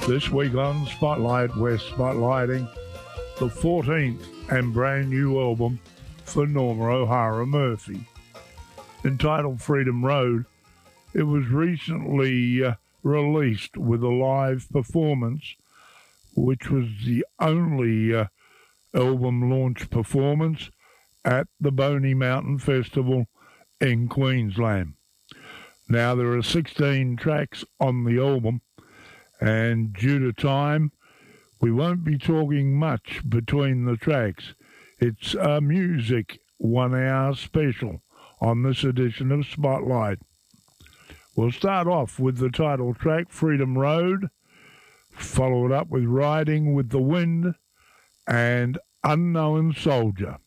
This week on Spotlight, we're spotlighting the 14th and brand new album for Norma O'Hara Murphy. Entitled Freedom Road, it was recently released with a live performance, which was the only album launch performance at the Boney Mountain Festival in Queensland. Now, there are 16 tracks on the album, and due to time, we won't be talking much between the tracks. It's a music 1 hour special on this edition of Spotlight. We'll start off with the title track, Freedom Road, follow it up with Riding with the Wind and Unknown Soldier.